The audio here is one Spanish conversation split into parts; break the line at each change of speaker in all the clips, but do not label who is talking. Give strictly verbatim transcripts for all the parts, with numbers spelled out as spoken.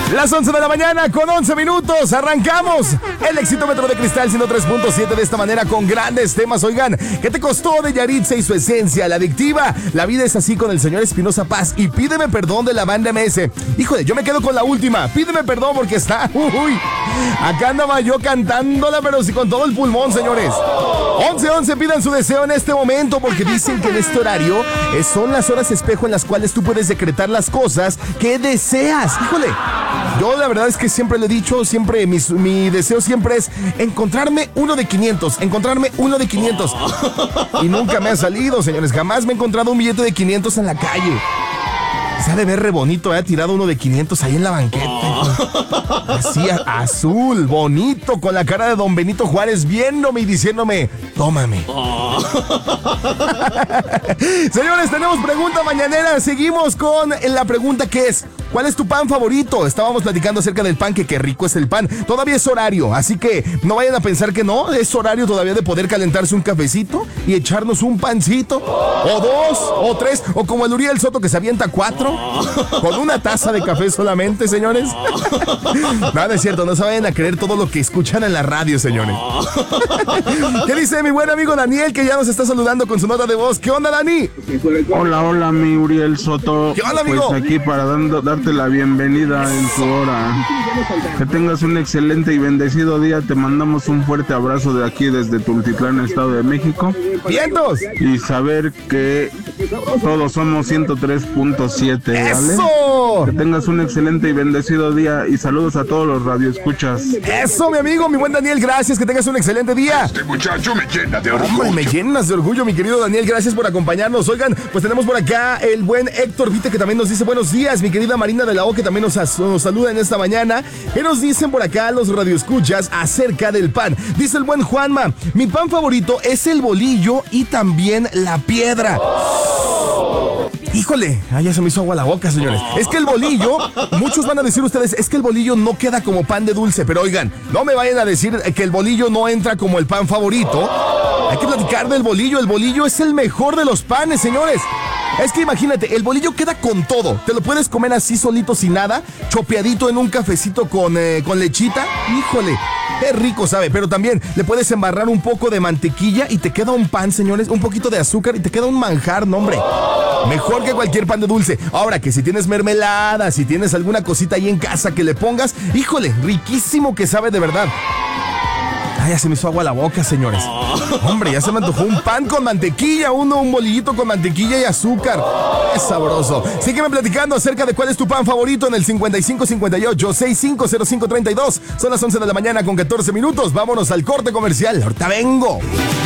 Las once de la mañana con once minutos, arrancamos el Exitómetro de Cristal ciento tres punto siete de esta manera con grandes temas. Oigan, ¿qué te costó de Yaritza y su esencia, la adictiva? La vida es así con el señor Espinosa Paz y Pídeme Perdón de la banda M S. Híjole, yo me quedo con la última, Pídeme Perdón porque está, uy, acá andaba yo cantándola, pero sí con todo el pulmón, señores. once once, pidan su deseo en este momento porque dicen que en este horario eh, son las horas espejo en las cuales tú puedes decretar las cosas que deseas. Híjole, yo la verdad es que siempre le he dicho, siempre mi, mi deseo siempre es encontrarme uno de quinientos, encontrarme uno de quinientos. Y nunca me ha salido, señores, jamás me he encontrado un billete de quinientos en la calle. Se ha de ver re bonito, ¿eh? Tirado uno de quinientos ahí en la banqueta. Así, a, azul, bonito, con la cara de don Benito Juárez viéndome y diciéndome, tómame. Oh. Señores, tenemos pregunta mañanera. Seguimos con la pregunta que es, ¿cuál es tu pan favorito? Estábamos platicando acerca del pan, que qué rico es el pan. Todavía es horario, así que no vayan a pensar que no. Es horario todavía de poder calentarse un cafecito y echarnos un pancito. O dos, o tres, o como el Uriel Soto que se avienta cuatro. Con una taza de café solamente, señores. Nada es cierto, no se vayan a creer todo lo que escuchan en la radio, señores. ¿Qué dice mi buen amigo Daniel, que ya nos está saludando con su nota de voz? ¿Qué onda, Dani?
Hola, hola, mi Uriel Soto.
¿Qué onda, amigo?
Pues aquí para dando, darte la bienvenida en tu hora. Que tengas un excelente y bendecido día. Te mandamos un fuerte abrazo de aquí desde Tultitlán, Estado de México.
¡Vientos!
Y saber que todos somos ciento tres punto siete. ¿Vale?
¡Eso!
Que tengas un excelente y bendecido día y saludos a todos los radioescuchas.
¡Eso, mi amigo, mi buen Daniel! Gracias, que tengas un excelente día.
Este muchacho me llena de orgullo.
Hombre, me llenas de orgullo, mi querido Daniel. Gracias por acompañarnos. Oigan, pues tenemos por acá el buen Héctor Vite, que también nos dice buenos días. Mi querida Marina de la O, que también nos, nos saluda en esta mañana. ¿Qué nos dicen por acá los radioescuchas acerca del pan? Dice el buen Juanma, mi pan favorito es el bolillo y también la piedra. Híjole, ay, ya se me hizo agua la boca, señores. Es que el bolillo, muchos van a decir ustedes, es que el bolillo no queda como pan de dulce. Pero oigan, no me vayan a decir que el bolillo no entra como el pan favorito. Hay que platicar del bolillo. El bolillo es el mejor de los panes, señores. Es que imagínate, el bolillo queda con todo. Te lo puedes comer así solito, sin nada, chopeadito en un cafecito con, eh, con lechita. Híjole, qué rico sabe. Pero también le puedes embarrar un poco de mantequilla y te queda un pan, señores. Un poquito de azúcar y te queda un manjar, no, hombre. Mejor que cualquier pan de dulce. Ahora que si tienes mermelada, si tienes alguna cosita ahí en casa que le pongas, híjole, riquísimo que sabe de verdad. Ay, ya se me hizo agua la boca, señores. Hombre, ya se me antojó un pan con mantequilla, uno, un bolillito con mantequilla y azúcar. Es sabroso. Sígueme platicando acerca de cuál es tu pan favorito en el cincuenta y cinco cincuenta y ocho, sesenta y cinco cero cinco treinta y dos. Son las once de la mañana con catorce minutos. Vámonos al corte comercial. Ahorita vengo.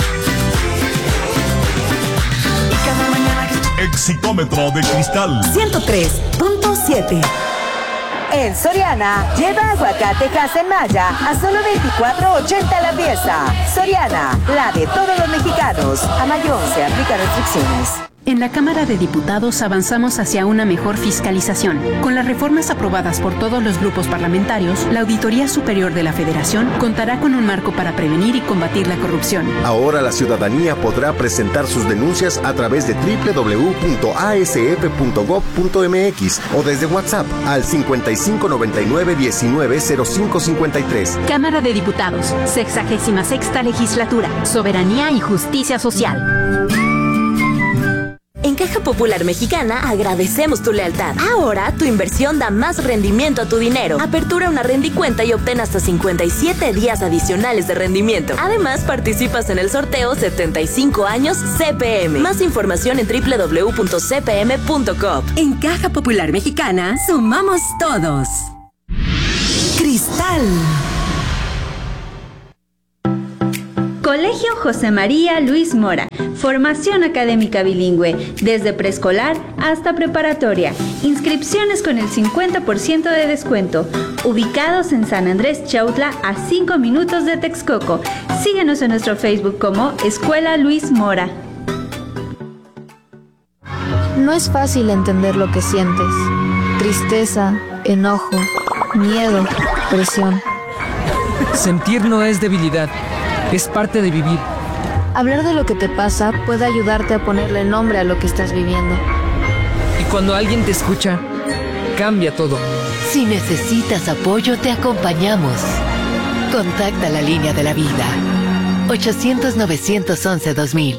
Exitómetro de Cristal
ciento tres punto siete. En Soriana, lleva aguacate Hass en Maya a solo veinticuatro ochenta la pieza. Soriana, la de todos los mexicanos. A mayor se aplican restricciones.
En la Cámara de Diputados avanzamos hacia una mejor fiscalización. Con las reformas aprobadas por todos los grupos parlamentarios, la Auditoría Superior de la Federación contará con un marco para prevenir y combatir la corrupción.
Ahora la ciudadanía podrá presentar sus denuncias a través de doble u doble u doble u punto a s f punto gob punto m x o desde WhatsApp al cincuenta y cinco noventa y nueve diecinueve cero cinco cincuenta y tres.
Cámara de Diputados, sexagésima sexta Legislatura, Soberanía y Justicia Social.
En Caja Popular Mexicana agradecemos tu lealtad. Ahora tu inversión da más rendimiento a tu dinero. Apertura una rendicuenta y obtén hasta cincuenta y siete días adicionales de rendimiento. Además, participas en el sorteo setenta y cinco años C P M. Más información en doble u doble u doble u punto c p m punto com.
En Caja Popular Mexicana, sumamos todos. Cristal.
Colegio José María Luis Mora. Formación académica bilingüe, desde preescolar hasta preparatoria. Inscripciones con el cincuenta por ciento de descuento. Ubicados en San Andrés Chautla, a cinco minutos de Texcoco. Síguenos en nuestro Facebook como Escuela Luis Mora.
No es fácil entender lo que sientes. Tristeza, enojo, miedo, presión.
Sentir no es debilidad, es parte de vivir.
Hablar de lo que te pasa puede ayudarte a ponerle nombre a lo que estás viviendo.
Y cuando alguien te escucha, cambia todo.
Si necesitas apoyo, te acompañamos. Contacta la línea de la vida. ochocientos, novecientos once, dos mil.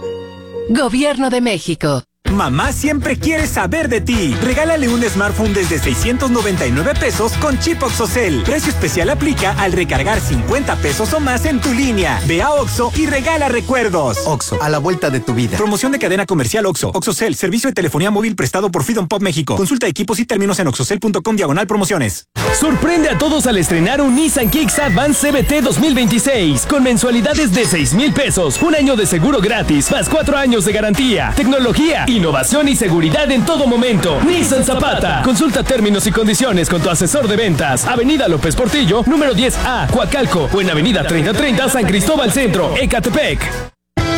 Gobierno de México.
Mamá siempre quiere saber de ti. Regálale un smartphone desde seiscientos noventa y nueve pesos con chip OXXOCEL. Precio especial aplica al recargar cincuenta pesos o más en tu línea. Ve a Oxxo y regala recuerdos.
Oxxo, a la vuelta de tu vida.
Promoción de cadena comercial Oxxo. OXXOCEL, servicio de telefonía móvil prestado por Freedom Pop México. Consulta equipos y términos en oxxocel punto com diagonal promociones.
Sorprende a todos al estrenar un Nissan Kicks Advance C B T dos mil veintiséis con mensualidades de seis mil pesos, un año de seguro gratis, más cuatro años de garantía, tecnología, innovación y seguridad en todo momento. Nissan Zapata. Consulta términos y condiciones con tu asesor de ventas. Avenida López Portillo, número diez A, Coacalco, o en Avenida treinta treinta, San Cristóbal Centro, Ecatepec.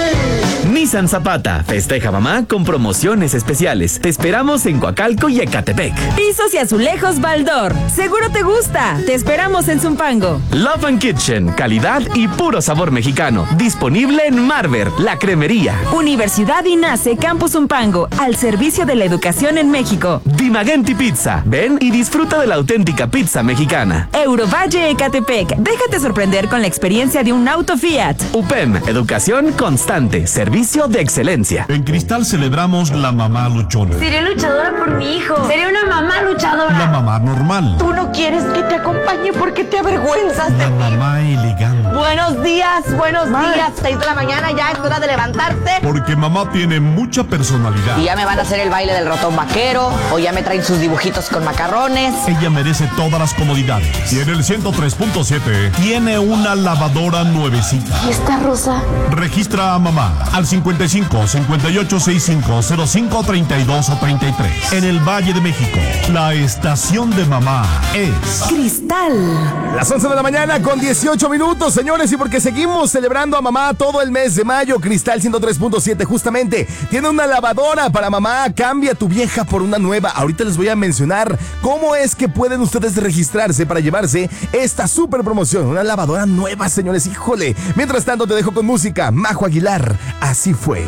Nissan Zapata. Festeja mamá con promociones especiales. Te esperamos en Coacalco y Ecatepec.
Pisos y azulejos Baldor. Seguro te gusta. Te esperamos en Zumpango.
Love and Kitchen. Calidad y puro sabor mexicano. Disponible en Marver, la cremería.
Universidad INACE Campus Zumpango. Al servicio de la educación en México.
Dimagenti Pizza. Ven y disfruta de la auténtica pizza mexicana.
Eurovalle Ecatepec. Déjate sorprender con la experiencia de un auto Fiat.
U P E M. Educación constante. Servicio de excelencia.
En Cristal celebramos la mamá luchona.
Seré luchadora por mi hijo. Seré una mamá luchadora.
La mamá normal.
Tú no quieres que te acompañe porque te avergüenzas de
La
mí.
mamá elegante.
Buenos días, buenos
Ma.
días. Seis de la mañana, ya es hora de levantarte.
Porque mamá tiene mucha personalidad.
Y ya me van a hacer el baile del ratón vaquero, o ya me traen sus dibujitos con macarrones.
Ella merece todas las comodidades. Y en el ciento tres punto siete tiene una lavadora nuevecita.
¿Y esta rosa?
Registra a mamá al cincuenta y cinco, cincuenta y ocho, sesenta y cinco, cero cinco, treinta y dos o treinta y tres. En el Valle de México, la estación de mamá es
Cristal.
Las once de la mañana con dieciocho minutos, señores, y porque seguimos celebrando a mamá todo el mes de mayo, Cristal ciento tres punto siete justamente tiene una lavadora para mamá. Cambia tu vieja por una nueva. Ahorita les voy a mencionar cómo es que pueden ustedes registrarse para llevarse esta super promoción. Una lavadora nueva, señores, híjole. Mientras tanto, te dejo con música. Majo Aguilar, Así Fue.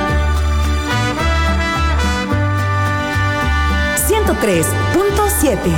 ciento tres punto siete.